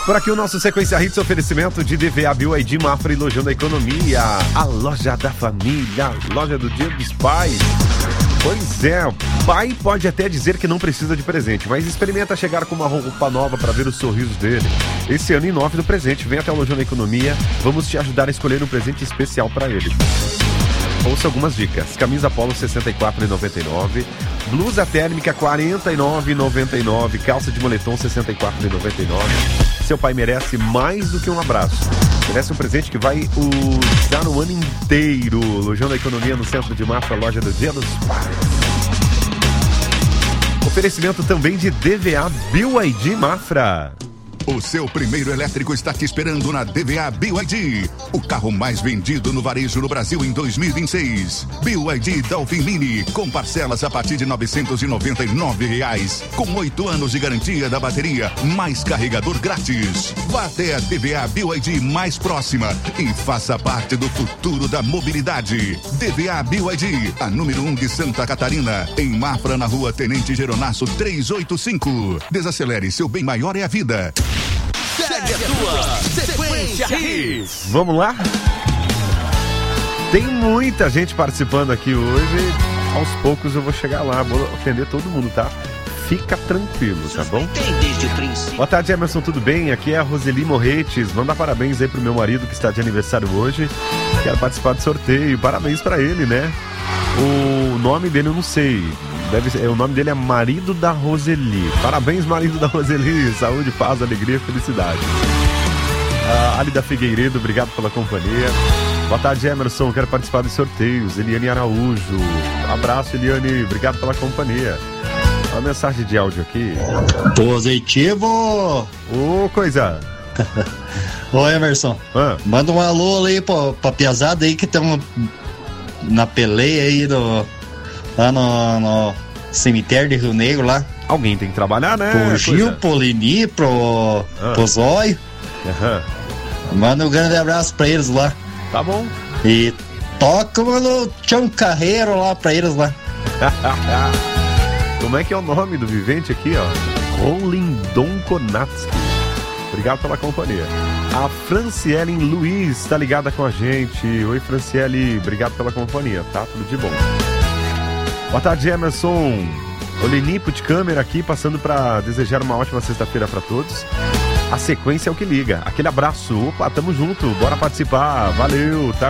Por aqui o nosso Sequência Hits, oferecimento de DVA BYD, Mafra e Lojão da Economia, a loja da família, a loja do Dia dos Pais. Pois é, pai pode até dizer que não precisa de presente, mas experimenta chegar com uma roupa nova para ver os sorrisos dele. Esse ano, em 9 do presente, vem até a Lojão da Economia, vamos te ajudar a escolher um presente especial para ele. Ouça algumas dicas: camisa polo R$ 64,99, blusa térmica R$ 49,99, calça de moletom R$ 64,99. Seu pai merece mais do que um abraço. Merece um presente que vai usar o ano inteiro. Lojão da Economia, no centro de Mafra, loja do Dia dos Pais. Oferecimento também de DVA BYD Mafra. O seu primeiro elétrico está te esperando na DVA BYD. O carro mais vendido no varejo no Brasil em 2026. BYD Dolphin Mini, com parcelas a partir de R$ 999, com 8 anos de garantia da bateria, mais carregador grátis. Vá até a DVA BYD mais próxima e faça parte do futuro da mobilidade. DVA BYD, a número 1 de Santa Catarina, em Mafra, na rua Tenente Geronasso 385. Desacelere, seu bem maior é a vida. Segue a tua Sequência Hits. Vamos lá? Tem muita gente participando aqui hoje. Aos poucos eu vou chegar lá, vou ofender todo mundo, tá? Fica tranquilo, tá bom? Boa tarde, Emerson, tudo bem? Aqui é a Roseli Morretes. Manda parabéns aí pro meu marido que está de aniversário hoje. Quero participar do sorteio. Parabéns pra ele, né? O nome dele eu não sei. O nome dele é Marido da Roseli. Parabéns, marido da Roseli. Saúde, paz, alegria, felicidade. Alida Figueiredo, obrigado pela companhia. Boa tarde, Emerson. Quero participar dos sorteios. Eliane Araújo. Abraço, Eliane. Obrigado pela companhia. Uma mensagem de áudio aqui. Positivo! Ô, coisa! Ô, Emerson. Manda um alô aí pra piazada aí que estamos na peleia aí lá no cemitério de Rio Negro lá. Alguém tem que trabalhar, né? Pro Gil, pro Lini, pro Zóio. Manda um grande abraço pra eles lá. Tá bom. E toca no Tião Carreiro lá pra eles lá. Como é que é o nome do vivente aqui, ó? Rolindon Konatsky. Obrigado pela companhia. A Franciele Luiz tá ligada com a gente. Oi, Franciele, obrigado pela companhia, tá? Tudo de bom. Boa tarde, Emerson. Olinipo de câmera aqui, passando para desejar uma ótima sexta-feira para todos. A sequência é o que liga. Aquele abraço. Opa, tamo junto. Bora participar. Valeu, tá?